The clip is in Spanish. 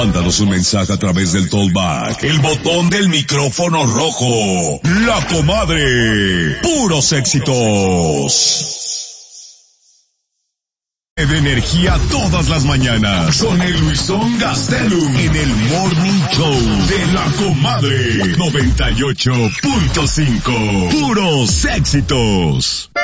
Mándanos un mensaje a través del Tollback, el botón del micrófono rojo. La Comadre. Puros éxitos. De energía todas las mañanas con el Luisón Gastelum en el Morning Show de La Comadre 98.5. Puros éxitos.